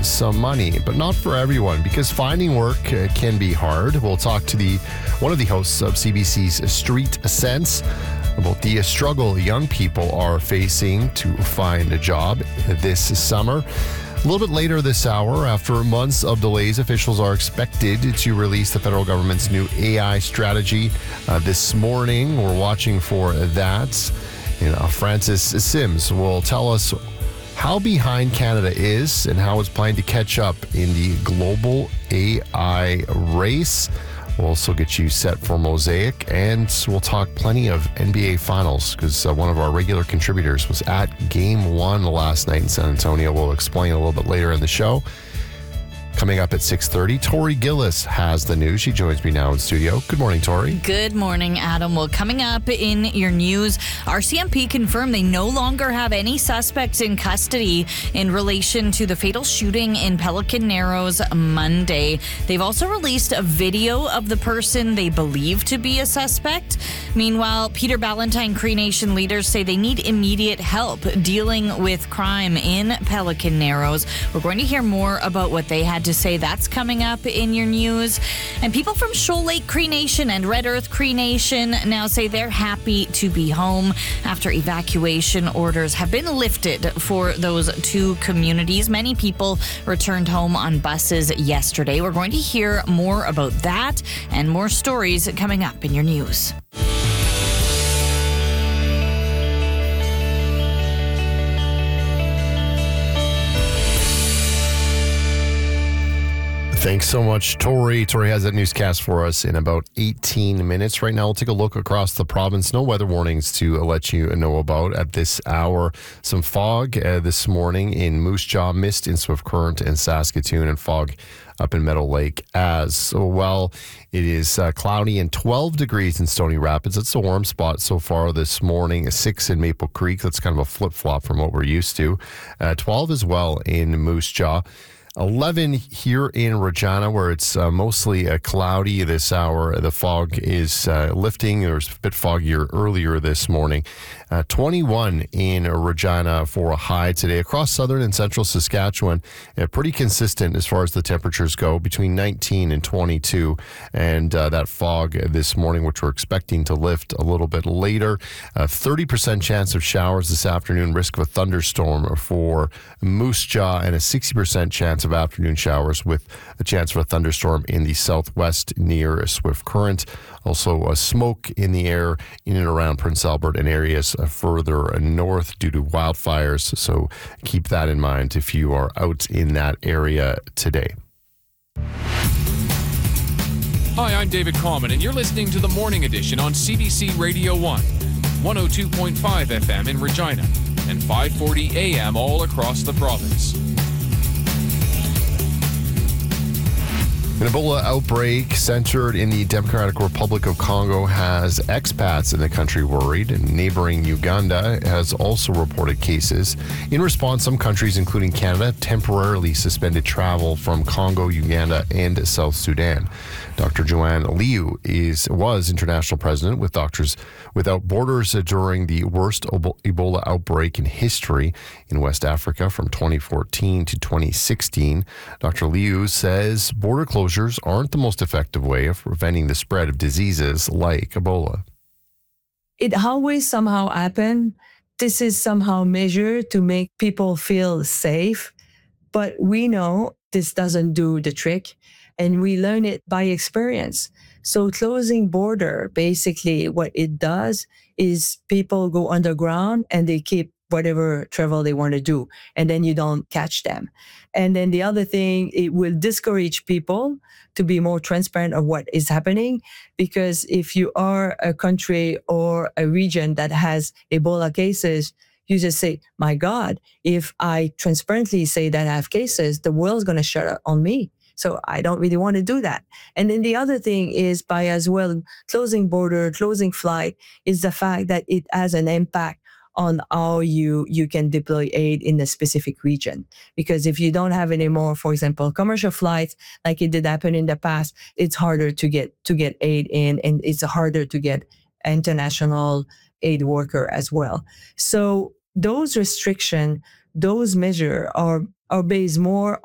some money, but not for everyone because finding work can be hard. We'll talk to one of the hosts of CBC's Street Sense about the struggle young people are facing to find a job this summer. A little bit later this hour, after months of delays, officials are expected to release the federal government's new AI strategy this morning. We're watching for that. Francis Sims will tell us how behind Canada is and how it's planning to catch up in the global AI race. We'll also get you set for Mosaic, and we'll talk plenty of NBA Finals because one of our regular contributors was at Game 1 last night in San Antonio. We'll explain a little bit later in the show. Coming up at 6:30, Tori Gillis has the news. She joins me now in studio. Good morning, Tori. Good morning, Adam. Well, coming up in your news, RCMP confirmed they no longer have any suspects in custody in relation to the fatal shooting in Pelican Narrows Monday. They've also released a video of the person they believe to be a suspect. Meanwhile, Peter Ballantyne Cree Nation leaders say they need immediate help dealing with crime in Pelican Narrows. We're going to hear more about what they had to say. That's coming up in your news. And people from Shoal Lake Cree Nation and Red Earth Cree Nation now say they're happy to be home after evacuation orders have been lifted for those two communities. Many people returned home on buses yesterday. We're going to hear more about that and more stories coming up in your news. Thanks so much, Tori. Tori has that newscast for us in about 18 minutes. Right now, we'll take a look across the province. No weather warnings to let you know about at this hour. Some fog this morning in Moose Jaw, mist in Swift Current and Saskatoon, and fog up in Meadow Lake as well. It is cloudy and 12 degrees in Stony Rapids. It's a warm spot so far this morning. 6 in Maple Creek. That's kind of a flip-flop from what we're used to. 12 as well in Moose Jaw. 11 here in Regina, where it's mostly cloudy this hour. The fog is lifting. There was a bit foggier earlier this morning. 21 in Regina for a high today. Across southern and central Saskatchewan, pretty consistent as far as the temperatures go, between 19 and 22. And that fog this morning, which we're expecting to lift a little bit later. 30% chance of showers this afternoon, risk of a thunderstorm for Moose Jaw, and a 60% chance of afternoon showers with a chance for a thunderstorm in the southwest near Swift Current. Also, smoke in the air in and around Prince Albert and areas further north due to wildfires. So keep that in mind if you are out in that area today. Hi, I'm David Common, and you're listening to the Morning Edition on CBC Radio 1, 102.5 FM in Regina, and 540 AM all across the province. An Ebola outbreak centered in the Democratic Republic of Congo has expats in the country worried, and neighboring Uganda has also reported cases. In response, some countries, including Canada, temporarily suspended travel from Congo, Uganda, and South Sudan. Dr. Joanne Liu was international president with Doctors Without Borders during the worst Ebola outbreak in history in West Africa from 2014 to 2016. Dr. Liu says border closures aren't the most effective way of preventing the spread of diseases like Ebola. It always somehow happens. This is somehow measured to make people feel safe, but we know this doesn't do the trick, and we learn it by experience. So closing border, basically what it does is people go underground and they keep whatever travel they want to do, and then you don't catch them. And then the other thing, it will discourage people to be more transparent of what is happening, because if you are a country or a region that has Ebola cases, you just say, my God, if I transparently say that I have cases, the world's going to shut up on me. So I don't really want to do that. And then the other thing is, by as well closing border, closing flight, is the fact that it has an impact on how you can deploy aid in a specific region. Because if you don't have any more, for example, commercial flights, like it did happen in the past, it's harder to get aid in, and it's harder to get international aid worker as well. So those restrictions, those measures are based more